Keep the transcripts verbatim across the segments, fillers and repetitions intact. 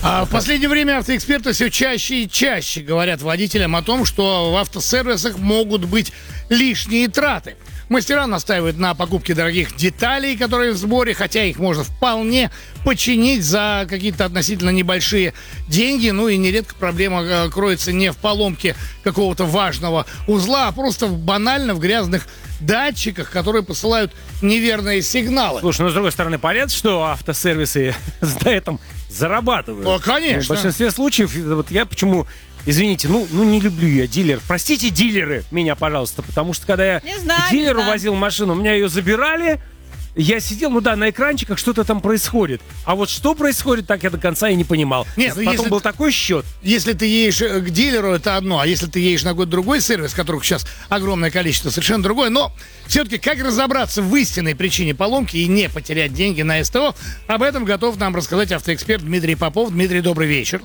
А в последнее время автоэксперты все чаще и чаще говорят водителям о том, что в автосервисах могут быть лишние траты. Мастера настаивают на покупке дорогих деталей, которые в сборе, хотя их можно вполне починить за какие-то относительно небольшие деньги. Ну и нередко проблема кроется не в поломке какого-то важного узла, а просто банально в грязных датчиках, которые посылают неверные сигналы. Слушай, ну с другой стороны, понятно, что автосервисы на этом зарабатывают. О, конечно. В большинстве случаев, вот я почему... Извините, ну, ну не люблю я дилер. Простите, дилеры, меня, пожалуйста, потому что когда я знаю, к дилеру возил машину, у меня ее забирали, я сидел, ну да, на экранчиках что-то там происходит. А вот что происходит, так я до конца и не понимал. Нет, ну, Потом если был ты, такой счет. Если ты едешь к дилеру, это одно, а если ты едешь на какой-то другой сервис, которых сейчас огромное количество, совершенно другое. Но все-таки как разобраться в истинной причине поломки и не потерять деньги на СТО, об этом готов нам рассказать автоэксперт Дмитрий Попов. Дмитрий, добрый вечер.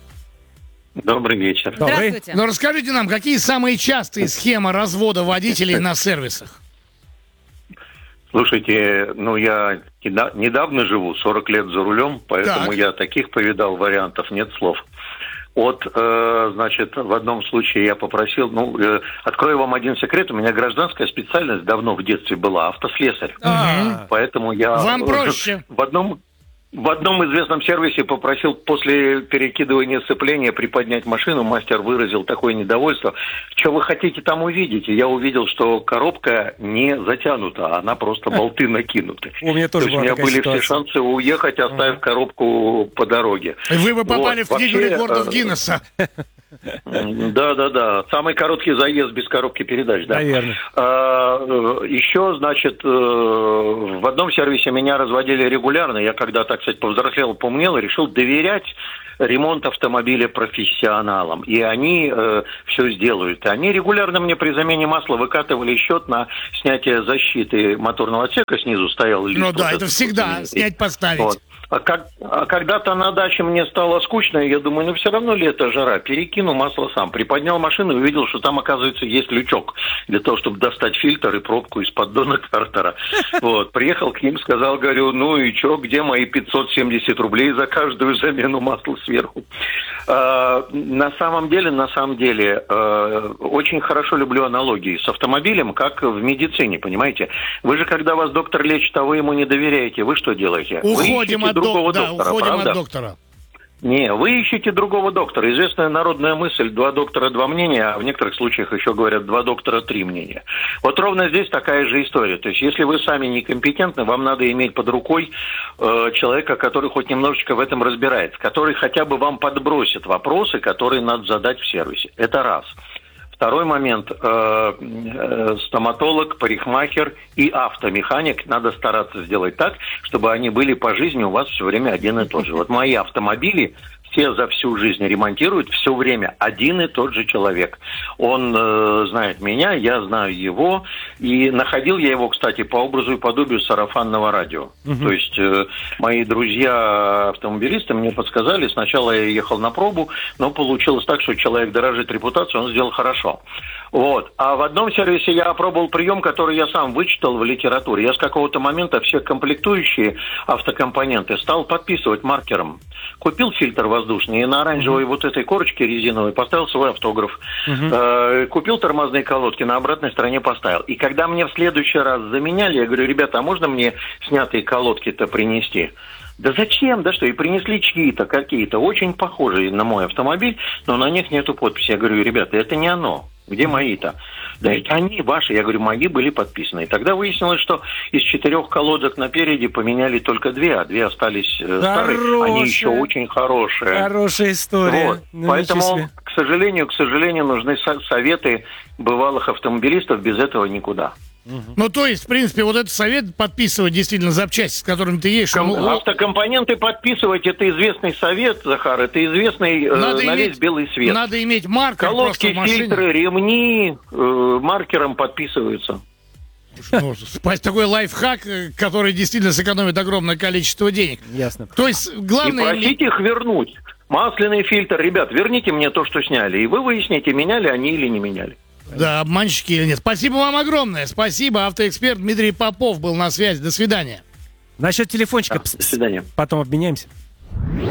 Добрый вечер. Здравствуйте. Но расскажите нам, какие самые частые схемы развода водителей на сервисах? Слушайте, ну я недавно живу, сорок лет за рулем, поэтому Так. я таких повидал вариантов, нет слов. Вот, э, значит, в одном случае я попросил, ну, э, открою вам один секрет, у меня гражданская специальность давно в детстве была, автослесарь. А. Поэтому я... Вам проще. В одном... В одном известном сервисе попросил после перекидывания сцепления приподнять машину. Мастер выразил такое недовольство. Что вы хотите там увидеть? И я увидел, что коробка не затянута, она просто болты накинуты. У меня тоже То есть была у меня такая были ситуация. все шансы уехать, оставив коробку по дороге. Вы бы попали Вот. в книгу Вообще, рекордов э, Гиннесса. Да-да-да. Самый короткий заезд без коробки передач, да. Наверное. А, еще, значит, э, в одном сервисе меня разводили регулярно. Я когда, так сказать, повзрослел, поумнел, решил доверять ремонт автомобиля профессионалам. И они э, все сделают. Они регулярно мне при замене масла выкатывали счет на снятие защиты моторного отсека. Снизу стоял лист. Ну да, вот это этот всегда вот. снять, поставить. Вот. А, как, а когда-то на даче мне стало скучно, и я думаю, ну все равно лето, жара, перекину масло сам. Приподнял машину и увидел, что там, оказывается, есть лючок для того, чтобы достать фильтр и пробку из поддона картера. Вот. Приехал к ним, сказал, говорю, ну и что, где мои пятьсот семьдесят рублей за каждую замену масла сверху? А, на самом деле, на самом деле, а, очень хорошо люблю аналогии с автомобилем, как в медицине, понимаете? Вы же, когда вас доктор лечит, а вы ему не доверяете, вы что делаете? Уходим, Вы от, другого док- да, доктора, уходим правда? от доктора. Не, вы ищете другого доктора. Известная народная мысль: два доктора, два мнения, а в некоторых случаях еще говорят два доктора, три мнения. Вот ровно здесь такая же история. То есть, если вы сами некомпетентны, вам надо иметь под рукой э, человека, который хоть немножечко в этом разбирается, который хотя бы вам подбросит вопросы, которые надо задать в сервисе. Это раз. Второй момент. Э, э, стоматолог, парикмахер и автомеханик надо стараться сделать так, чтобы они были по жизни у вас все время один и тот же. Вот мои автомобили все за всю жизнь ремонтируют все время один и тот же человек. Он э, знает меня, я знаю его. И находил я его, кстати, по образу и подобию сарафанного радио. Uh-huh. То есть э, мои друзья-автомобилисты мне подсказали. Сначала я ехал на пробу, но получилось так, что человек дорожит репутацией, он сделал хорошо. Вот. А в одном сервисе я опробовал прием, который я сам вычитал в литературе. Я с какого-то момента все комплектующие автокомпоненты стал подписывать маркером. Купил фильтр воздушный и на оранжевой uh-huh. вот этой корочке резиновой поставил свой автограф. Uh-huh. Э, купил тормозные колодки, на обратной стороне поставил. И когда мне в следующий раз заменяли, я говорю, ребята, а можно мне снятые колодки-то принести? Да зачем? Да что? И принесли чьи-то, какие-то, очень похожие на мой автомобиль, но на них нету подписи. Я говорю, ребята, это не оно. Где мои-то? Да это они ваши. Я говорю, мои были подписаны. И тогда выяснилось, что из четырех колодок напереди поменяли только две, а две остались э, старые. Они еще очень хорошие. Хорошая история. Вот. Ну, Поэтому, к сожалению, к сожалению, нужны со- советы бывалых автомобилистов. Без этого никуда. Ну, то есть, в принципе, вот этот совет подписывать действительно запчасти, с которыми ты едешь. Ком- он- Автокомпоненты подписывать — это известный совет, Захар, это известный э, Надо на иметь- весь белый свет. Надо иметь маркер просто Колодки, в машине. фильтры, ремни э, маркером подписываются. Ну, спать такой лайфхак, э, который действительно сэкономит огромное количество денег. Ясно. То есть, И главное... просить их вернуть. Масляный фильтр. Ребят, верните мне то, что сняли. И вы выясните, меняли они или не меняли. Да, обманщики или нет. Спасибо вам огромное. Спасибо. Автоэксперт Дмитрий Попов был на связи. До свидания. Насчет телефончика. Да, до свидания. Потом обменяемся.